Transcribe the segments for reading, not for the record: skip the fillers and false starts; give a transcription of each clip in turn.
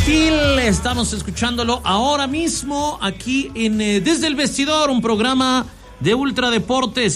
Steel, estamos escuchándolo ahora mismo aquí en Desde el Vestidor, un programa de Ultradeportes.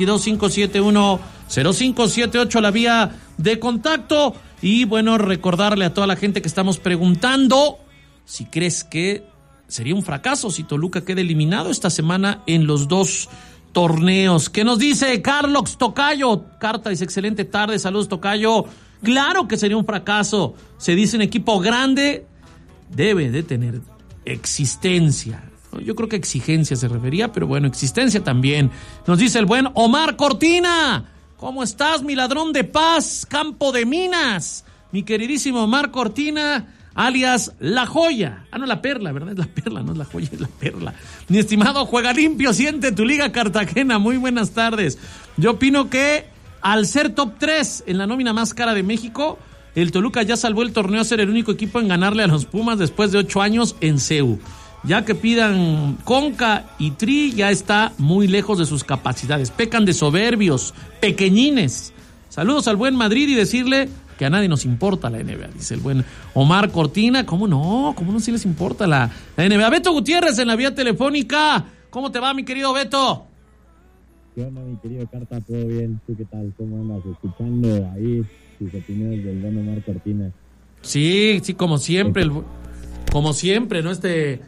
722-571-0578, la vía de contacto. Y bueno, recordarle a toda la gente que estamos preguntando si crees que sería un fracaso si Toluca queda eliminado esta semana en los dos torneos. ¿Qué nos dice Carlos Tocayo? Carta dice: excelente tarde, saludos Tocayo. Claro que sería un fracaso. Se dice un equipo grande debe de tener existencia. Yo creo que exigencia se refería, pero bueno, existencia también. Nos dice el buen Omar Cortina. ¿Cómo estás, mi ladrón de paz, campo de minas? Mi queridísimo Omar Cortina, alias La Joya. No, La Perla, ¿verdad? Es La Perla, no es La Joya, es La Perla. Mi estimado Juega Limpio, siente tu Liga Cartagena. Muy buenas tardes. Yo opino que al ser top 3 en la nómina más cara de México, el Toluca ya salvó el torneo a ser el único equipo en ganarle a los Pumas después de 8 años en CEU. Ya que pidan Conca y Tri, ya está muy lejos de sus capacidades. Pecan de soberbios, pequeñines. Saludos al buen Madrid y decirle que a nadie nos importa la NBA, dice el buen Omar Cortina. ¿Cómo no? ¿Cómo no si les importa la NBA? Beto Gutiérrez en la vía telefónica. ¿Cómo te va, mi querido Beto? ¿Qué onda, mi querido Carta? ¿Todo bien? ¿Tú qué tal? ¿Cómo andas? Escuchando ahí sus opiniones del buen Omar Cortina. Sí, como siempre. Como siempre, ¿no?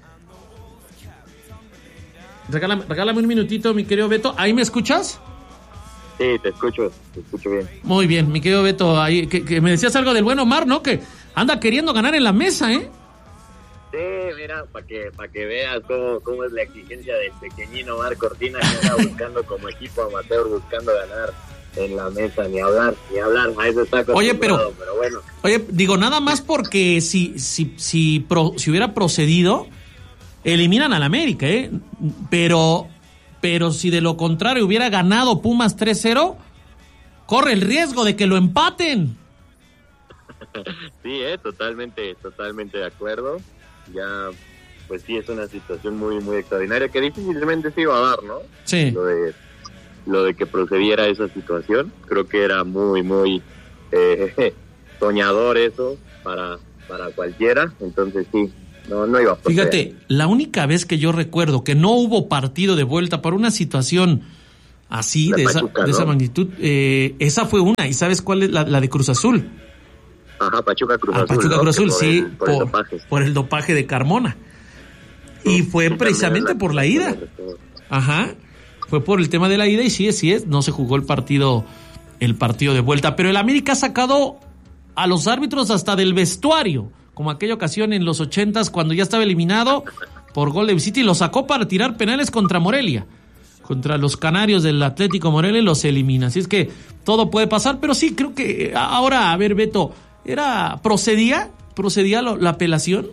Regálame un minutito, mi querido Beto. ¿Ahí me escuchas? Sí, te escucho bien. Muy bien, mi querido Beto. Ahí, que me decías algo del buen Omar, ¿no? Que anda queriendo ganar en la mesa, ¿eh? Sí, mira, para que veas cómo es la exigencia del pequeñino Omar Cortina, que anda buscando como equipo amateur, buscando ganar en la mesa, ni hablar, a eso está acostumbrado. Oye, pero bueno. Oye, digo, nada más porque si hubiera procedido, eliminan al América, ¿eh? Pero si de lo contrario hubiera ganado Pumas 3-0, corre el riesgo de que lo empaten. Sí, totalmente de acuerdo. Ya, pues sí, es una situación muy, muy extraordinaria que difícilmente se iba a dar, ¿no? Sí. Lo de que procediera esa situación, creo que era muy, muy soñador eso para cualquiera, entonces sí, no iba a proceder. Fíjate, la única vez que yo recuerdo que no hubo partido de vuelta por una situación así, de esa magnitud, esa fue una, ¿y sabes cuál es la de Cruz Azul? Ajá, Pachuca Cruz Azul. Pachuca Cruz Azul, sí, por el dopaje de Carmona. Y fue precisamente por la ida. Ajá, fue por el tema de la ida y sí es, no se jugó el partido de vuelta. Pero el América ha sacado a los árbitros hasta del vestuario, como aquella ocasión en los 80s cuando ya estaba eliminado por gol de visita y lo sacó para tirar penales contra Morelia. Contra los canarios del Atlético Morelia los elimina. Así es que todo puede pasar, pero sí, creo que ahora, a ver, Beto, ¿procedía la apelación?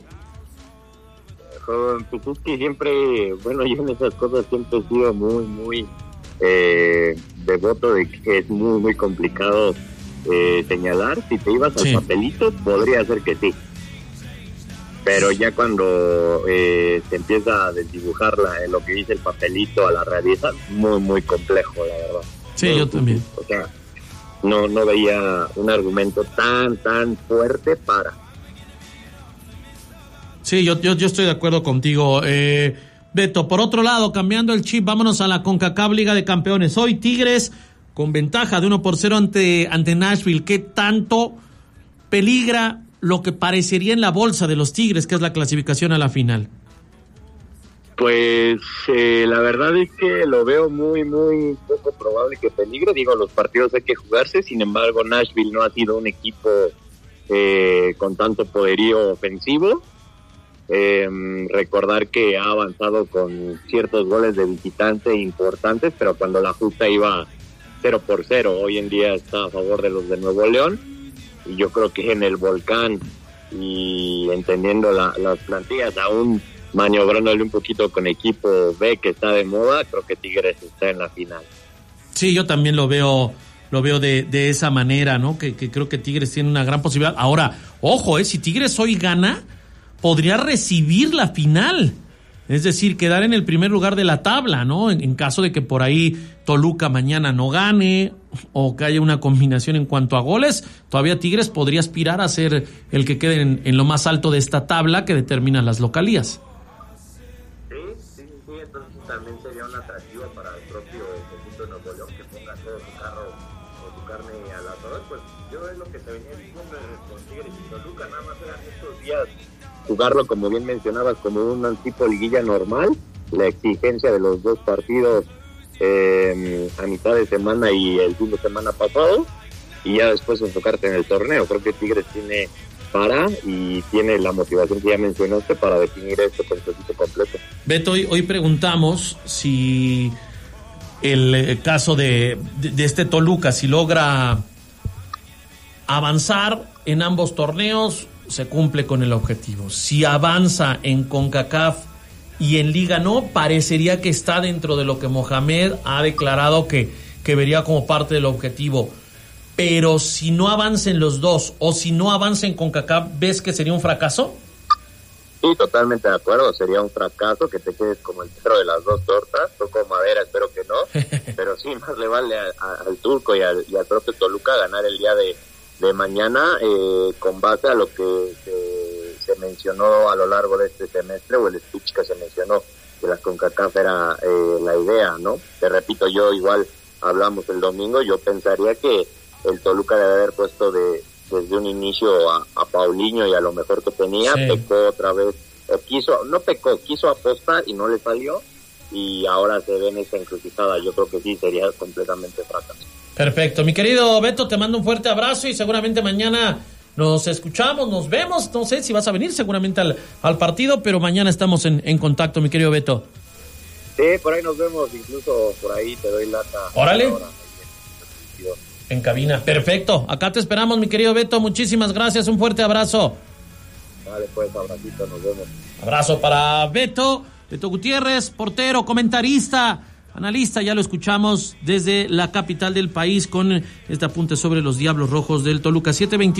Pues es que siempre, bueno, yo en esas cosas siempre he sido muy, muy devoto de que es muy, muy complicado señalar. Si te ibas al papelito, podría ser que sí. Pero ya cuando se empieza a desdibujar lo que dice el papelito a la realidad, muy, muy complejo, la verdad. Sí, yo también. O sea, no veía un argumento tan fuerte para. Sí, yo estoy de acuerdo contigo, Beto. Por otro lado, cambiando el chip, vámonos a la CONCACAF Liga de Campeones. Hoy Tigres con ventaja de 1-0 ante Nashville. ¿Qué tanto peligra lo que parecería en la bolsa de los Tigres, que es la clasificación a la final? Pues la verdad es que lo veo muy, muy poco probable que peligre. Digo, los partidos hay que jugarse, sin embargo Nashville no ha sido un equipo con tanto poderío ofensivo. Recordar que ha avanzado con ciertos goles de visitante importantes, pero cuando la justa iba 0-0, hoy en día está a favor de los de Nuevo León, y yo creo que en el Volcán y entendiendo las plantillas, aún maniobrándole un poquito con equipo B que está de moda, creo que Tigres está en la final. Sí, yo también lo veo de esa manera, ¿no? Que creo que Tigres tiene una gran posibilidad. Ahora, ojo, si Tigres hoy gana, podría recibir la final Es decir, quedar en el primer lugar de la tabla, ¿no? En caso de que por ahí Toluca mañana no gane o que haya una combinación en cuanto a goles, todavía Tigres podría aspirar a ser el que quede en lo más alto de esta tabla que determina las localías. Sí, entonces también sería un atractivo para el propio conjunto de Nuevo León que ponga todo su carro o su carne al asador. Pues yo es lo que te venía diciendo con Tigres y Toluca, nada más eran estos días jugarlo, como bien mencionabas, como un tipo liguilla normal, la exigencia de los dos partidos a mitad de semana y el fin de semana pasado, y ya después enfocarte en el torneo. Creo que Tigres tiene y tiene la motivación que ya mencionaste para definir esto con su equipo completo. Beto, hoy preguntamos si el caso de este Toluca, si logra avanzar en ambos torneos, se cumple con el objetivo. Si avanza en CONCACAF y en Liga no, parecería que está dentro de lo que Mohamed ha declarado que vería como parte del objetivo. Pero si no avanza en los dos o si no avanza en CONCACAF, ¿ves que sería un fracaso? Sí, totalmente de acuerdo. Sería un fracaso que te quedes como el perro de las dos tortas. Toco madera, espero que no. Pero sí, más le vale al Turco y al propio Toluca ganar el día de mañana, con base a lo que se mencionó a lo largo de este semestre, o el speech que se mencionó de la CONCACAF era la idea, ¿no? Te repito, yo igual hablamos el domingo, yo pensaría que el Toluca debe haber puesto desde un inicio a Paulinho y a lo mejor que tenía, sí. Pecó otra vez, quiso apostar y no le salió, y ahora se ve en esa encrucijada. Yo creo que sí, sería completamente fracaso. Perfecto, mi querido Beto, te mando un fuerte abrazo y seguramente mañana nos escuchamos, nos vemos. No sé si vas a venir seguramente al partido, pero mañana estamos en contacto, mi querido Beto. Sí, por ahí nos vemos, incluso por ahí te doy lata. Órale. En cabina, perfecto. Acá te esperamos, mi querido Beto. Muchísimas gracias, un fuerte abrazo. Vale, pues, abracito, nos vemos. Abrazo para Beto Gutiérrez, portero, comentarista, analista, ya lo escuchamos desde la capital del país con este apunte sobre los Diablos Rojos del Toluca.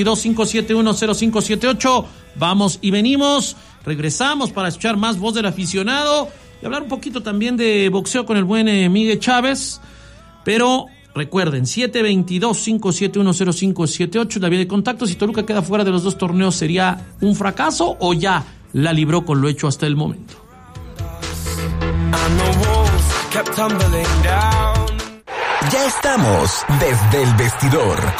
722-571-0578. Vamos y venimos, regresamos para escuchar más voz del aficionado y hablar un poquito también de boxeo con el buen Miguel Chávez, pero recuerden, 722-571-0578, la vía de contacto. Si Toluca queda fuera de los dos torneos, ¿sería un fracaso o ya la libró con lo hecho hasta el momento? Ya estamos desde el vestidor